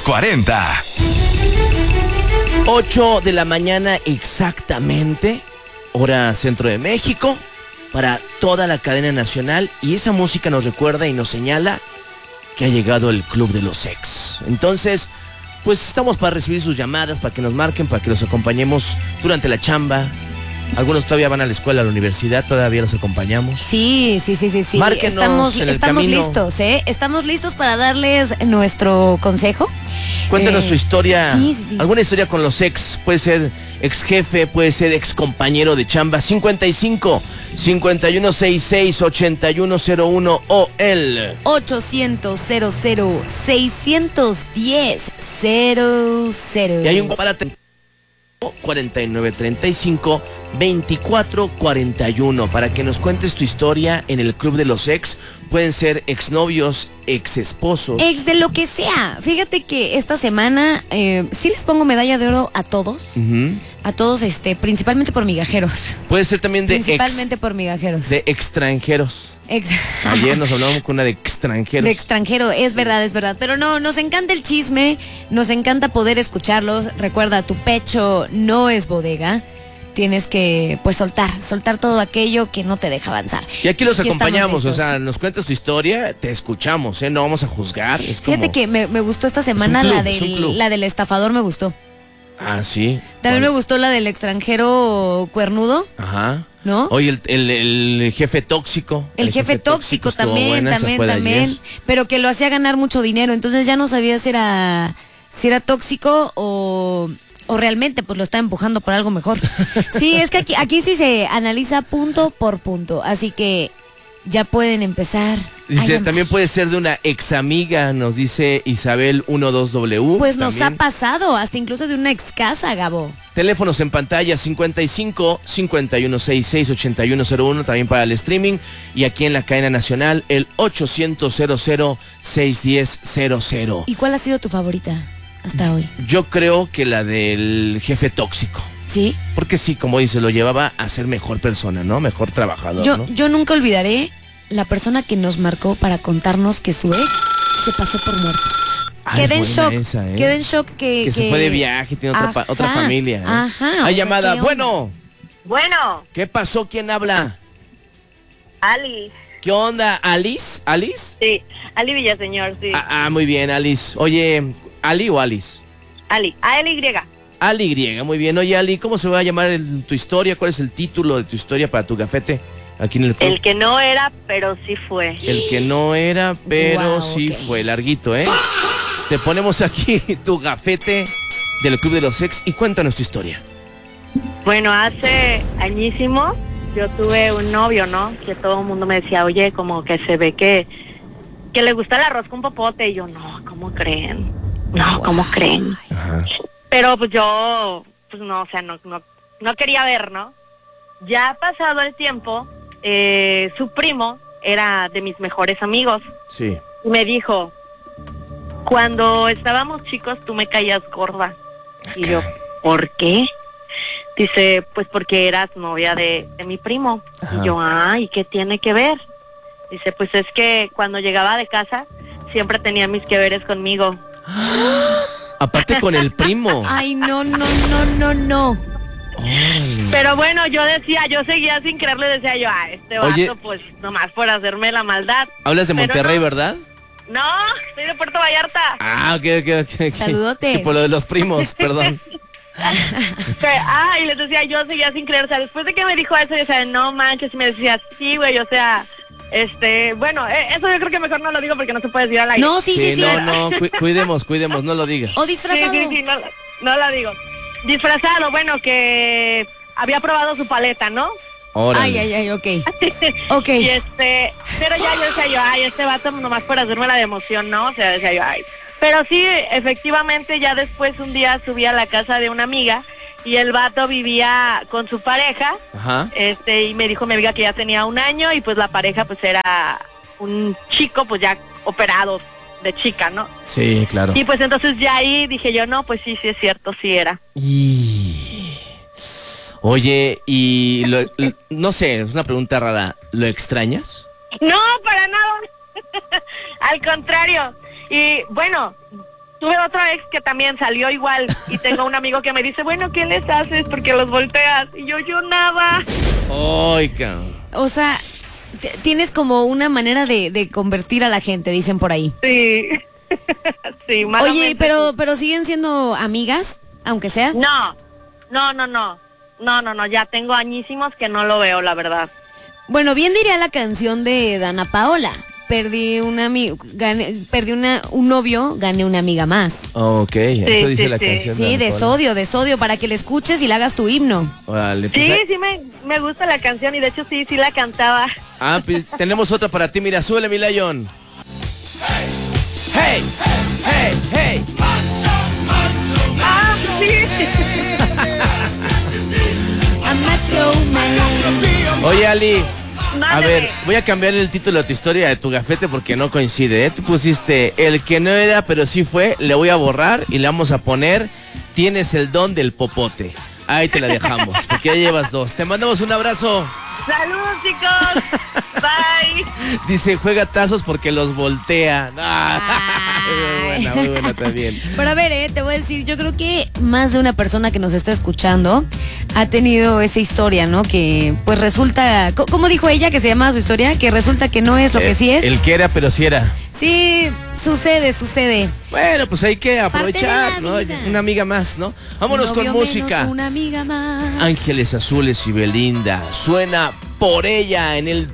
40. 8 de la mañana exactamente, hora Centro de México, para toda la cadena nacional. Y esa música nos recuerda y nos señala que ha llegado el Club de los Ex. Entonces, pues estamos para recibir sus llamadas, para que nos marquen, para que los acompañemos durante la chamba. Algunos todavía van a la escuela, a la universidad, todavía los acompañamos. Sí. Márquenos Estamos listos, ¿eh? Estamos listos para darles nuestro consejo. Cuéntanos tu historia. Sí. Alguna historia con los ex. Puede ser ex jefe, puede ser ex compañero de chamba. 55 5166 8101 o el 800 610 00. Y hay un para 4935 2441 para que nos cuentes tu historia en el Club de los Ex. Pueden ser exnovios, ex esposos, Ex de lo que sea. Fíjate que esta semana sí les pongo medalla de oro a todos. A todos, principalmente por migajeros. Puede ser también de Principalmente por migajeros. de extranjeros. Ayer nos hablamos con una de extranjeros. De extranjero, es verdad. Pero no, nos encanta el chisme, nos encanta poder escucharlos. Recuerda, tu pecho no es bodega. Tienes que, pues, soltar todo aquello que no te deja avanzar. Y aquí los Aquí acompañamos, estamos o sea, listos. nos cuentas tu historia, te escuchamos, no vamos a juzgar. Es Fíjate como... que me gustó esta semana club, la es un club. la del estafador, me gustó. Ah, sí. También me ¿Cuál? gustó la del extranjero cuernudo, Ajá. ¿no? Oye, el jefe tóxico. El jefe tóxico estuvo también, buena, esa fue de ayer. pero que lo hacía ganar mucho dinero, entonces ya no sabía si era tóxico o realmente pues lo está empujando por algo mejor. Sí, es que aquí sí se analiza punto por punto, así que ya pueden empezar. Dice, también puede ser de una ex amiga, nos dice Isabel 12W. Pues nos también. ha pasado, hasta incluso de una ex casa, Gabo. Teléfonos en pantalla 55 5166 8101 también para el streaming, y aquí en la cadena nacional el 800 610 00. ¿Y cuál ha sido tu favorita hasta hoy? Yo creo que la del jefe tóxico. ¿Sí? Porque sí, como dice, lo llevaba a ser mejor persona, ¿no? Mejor trabajador, ¿no? Yo nunca olvidaré la persona que nos marcó para contarnos que su ex se pasó por muerto. Ay, Quedé en buena shock. esa, ¿eh? Quedé en shock que se fue de viaje, tiene otra familia. Ajá. Hay o sea, llamada. ¿qué onda? Bueno, ¿Qué pasó? ¿Quién habla? Ali. ¿Qué onda? ¿Alice? ¿Alice? Sí, Ali Villaseñor, sí. Muy bien, Alice. Oye, ¿Ali o Alice? Ali, A-L-Y. Ali, muy bien. Oye, Ali, ¿cómo se va a llamar tu historia? ¿Cuál es el título de tu historia para tu gafete aquí en el club? El que no era, pero sí fue. El que no era, pero Wow, sí ok. fue. Larguito, ¿eh? Te ponemos aquí tu gafete del Club de los Ex y cuéntanos tu historia. Bueno, hace añísimo yo tuve un novio, ¿no? Que todo el mundo me decía, oye, como que se ve que le gusta el arroz con popote. Y yo, no, ¿cómo creen? No, ¿cómo creen? Ajá. Pero pues yo, pues no, o sea, no quería ver, ¿no? Ya pasado el tiempo, su primo era de mis mejores amigos. Sí. Y me dijo, cuando estábamos chicos tú me caías gorda. Y yo, ¿por qué? Dice, pues porque eras novia de mi primo. Ajá. Y yo, ¿y qué tiene que ver? Dice, pues es que cuando llegaba de casa siempre tenía mis que veres conmigo. Aparte con el primo. Ay, no. Órale. Pero bueno, yo seguía sin creerle, decía yo, este vato, Oye. pues nomás por hacerme la maldad. Hablas de Pero Monterrey, no. ¿verdad? No, soy de Puerto Vallarta. Ok. Saludotes. Sí, por lo de los primos, perdón. Y les decía, yo seguía sin creer, o sea, después de que me dijo eso, yo decía, no manches, y me decía, sí, güey, o sea, bueno, eso yo creo que mejor no lo digo porque no se puede decir al aire. No, sí. No, cuidemos, no lo digas. O disfrazado. Sí, no la digo. Disfrazado, bueno, que había probado su paleta, ¿no? Órale. Ay, ok. Ok. Y pero ya yo decía yo, este vato nomás por hacerme la de emoción, ¿no? O sea, decía yo, Pero sí, efectivamente, ya después un día subí a la casa de una amiga y el vato vivía con su pareja. Ajá. Y me dijo mi amiga que ya tenía 1 año y pues la pareja pues era un chico pues ya operado de chica, ¿no? Sí, claro. Y pues entonces ya ahí dije yo, no, pues sí es cierto, sí era. Oye, no sé, es una pregunta rara. ¿Lo extrañas? No, para nada. Al contrario. Y bueno, tuve otra ex que también salió igual y tengo un amigo que me dice, bueno, ¿qué les haces? Porque los volteas. Y yo nada. Oiga. O sea, tienes como una manera de convertir a la gente, dicen por ahí. Sí. Sí, malamente. Oye, pero ¿siguen siendo amigas, aunque sea? No, ya tengo añísimos que no lo veo, la verdad. Bueno, bien diría la canción de Dana Paola. Perdí un novio, gané una amiga más. Ok, eso dice la sí. canción. Sí, de de sodio, para que la escuches y la hagas tu himno. Órale, pues, Sí, me gusta la canción y de hecho sí la cantaba. pues, tenemos otra para ti, mira, súbele, mi Lion. Hey, hey, hey. Ah, sí. A macho man. Oye, Ali, a Mándeme. ver, voy a cambiar el título de tu historia de tu gafete porque no coincide, ¿eh? Tú pusiste el que no era, pero sí fue, le voy a borrar y le vamos a poner tienes el don del popote. Ahí te la dejamos, porque ya llevas 2. Te mandamos un abrazo. Saludos, chicos. Bye. Dice, juega tazos porque los voltea. Ay. Muy buena también. Pero a ver, te voy a decir, yo creo que más de una persona que nos está escuchando ha tenido esa historia, ¿no? Que pues resulta, ¿cómo dijo ella que se llamaba su historia? Que resulta que no es lo que sí es. El que era, pero sí era. Sí, sucede. Bueno, pues hay que aprovechar, Parte de ¿no? la vida. Una amiga más, ¿no? Vámonos con Novio música. menos una amiga más. Ángeles Azules y Belinda. Suena por ella en el